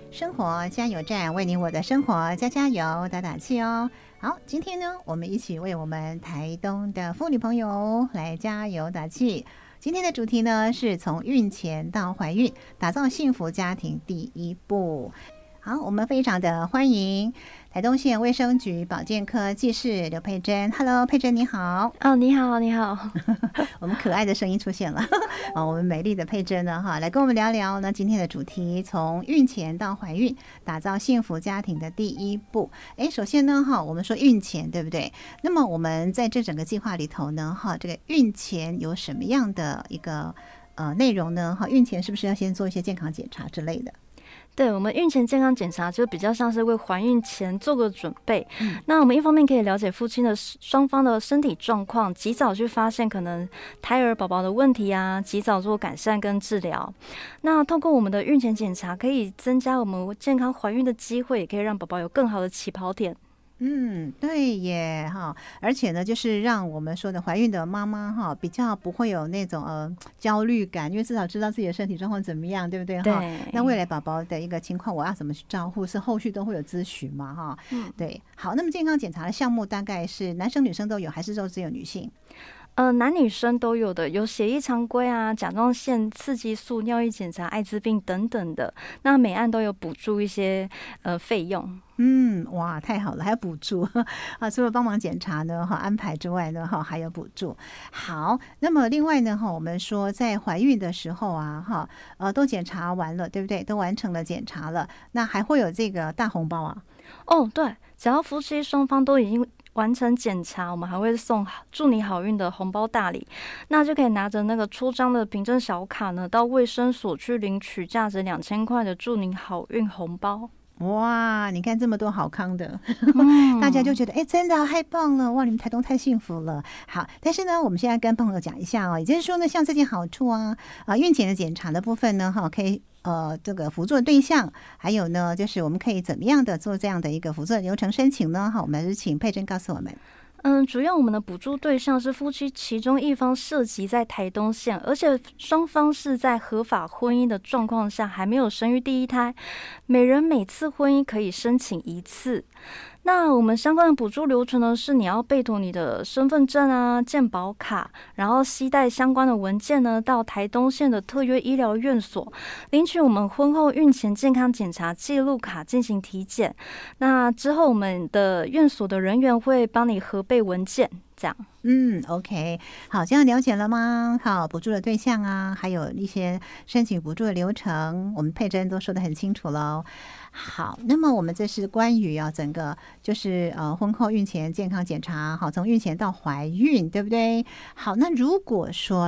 生活加油站，为你我的生活加加油打打气哦。好，今天呢，我们一起为我们台东的妇女朋友来加油打气。今天的主题呢，是从孕前到怀孕，打造幸福家庭第一步。好，我们非常的欢迎台东县卫生局保健科技士刘佩珍。Hello， 佩珍你好。 哦，你好，你好。 我们可爱的声音出现了。我们美丽的佩珍呢，来跟我们聊聊呢今天的主题，从孕前到怀孕，打造幸福家庭的第一步。首先呢，我们说孕前，对不对？那么我们在这整个计划里头呢，这个孕前有什么样的一个内容呢？孕前是不是要先做一些健康检查之类的？ 对，我们孕前健康检查就比较像是为怀孕前做个准备。那我们一方面可以了解夫妻的双方的身体状况，及早去发现可能胎儿宝宝的问题啊，及早做改善跟治疗。那透过我们的孕前检查，可以增加我们健康怀孕的机会，也可以让宝宝有更好的起跑点。 对耶而且呢，就是让我们说的怀孕的妈妈比较不会有那种焦虑感，因为至少知道自己的身体状况怎么样，对不对？ 对。 那未来宝宝的一个情况，我要怎么去照顾，是后续都会有咨询嘛对。好，那么健康检查的项目大概是男生女生都有，还是说只有女性？ 男女生都有的，有血液常规啊、甲状腺、刺激素、尿液检查、艾滋病等等的。那每案都有补助一些费用。 哇，太好了，还有补助除了帮忙检查呢安排之外呢还有补助。好，那么另外呢我们说在怀孕的时候啊都检查完了，对不对？都完成了检查了，那还会有这个大红包啊？ 对，只要夫妻双方都已经完成检查，我们还会送祝你好运的红包大礼，那就可以拿着那个戳章的凭证小卡呢，到卫生所去领取价值2000块的祝你好运红包。 哇，你看这么多好康的大家就觉得真的太棒了，哇，你们台东太幸福了。好，但是呢我们现在跟朋友讲一下也就是说呢，像这件好处孕前的检查的部分呢可以这个辅助的对象，还有呢就是我们可以怎么样的做这样的一个辅助的流程申请呢？我们还是请佩珍告诉我们。 主要我们的补助对象是夫妻其中一方涉及在台东县，而且双方是在合法婚姻的状况下还没有生育第一胎，每人每次婚姻可以申请一次。那我们相关的补助流程呢，是你要备妥你的身份证啊、健保卡，然后携带相关的文件呢，到台东县的特约医疗院所领取我们婚后孕前健康检查记录卡进行体检。那之后我们的院所的人员会帮你核备文件，这样。 OK， 好，这样了解了吗？好，补助的对象啊，还有一些申请补助的流程，我们佩珍都说得很清楚了。好，那么我们这是关于整个就是婚后孕前健康检查，好，从孕前到怀孕，对不对？好，那如果说